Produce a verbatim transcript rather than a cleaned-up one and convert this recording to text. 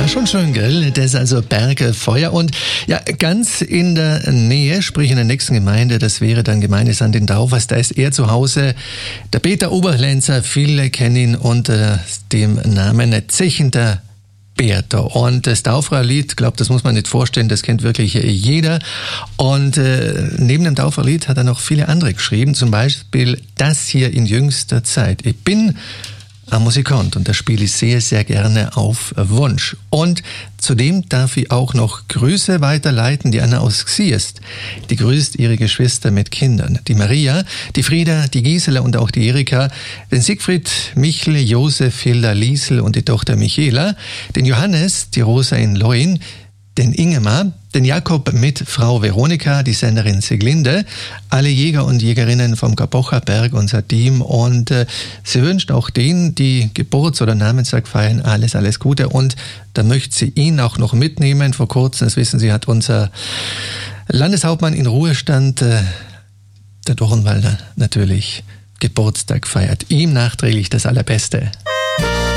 Ja, schon schön, gell? Das ist also Berge Feuer und ja, ganz in der Nähe, sprich in der nächsten Gemeinde, das wäre dann Gemeinde Sankt in Taufers, da ist er zu Hause, der Peter Oberlenzer, viele kennen ihn unter dem Namen Zechender Peter. Und das Tauferer Lied, glaube, das muss man nicht vorstellen, das kennt wirklich jeder. Und äh, neben dem Tauferer Lied hat er noch viele andere geschrieben, zum Beispiel das hier in jüngster Zeit. Ich bin ein Musikant und das spiele ich sehr, sehr gerne auf Wunsch. Und zudem darf ich auch noch Grüße weiterleiten. Die Anna aus Xiest, die grüßt ihre Geschwister mit Kindern. Die Maria, die Frieda, die Gisela und auch die Erika, den Siegfried, Michel, Josef, Hilda, Liesel und die Tochter Michaela, den Johannes, die Rosa in Loin, den Ingemar, den Jakob mit Frau Veronika, die Senderin Siglinde, alle Jäger und Jägerinnen vom Kapocher Berg, unser Team, und äh, sie wünscht auch denen, die Geburts- oder Namenstag feiern, alles, alles Gute, und da möchte sie ihn auch noch mitnehmen. Vor kurzem, das wissen Sie, hat unser Landeshauptmann in Ruhestand, äh, der Dornwalder, natürlich Geburtstag feiert. Ihm nachträglich das Allerbeste.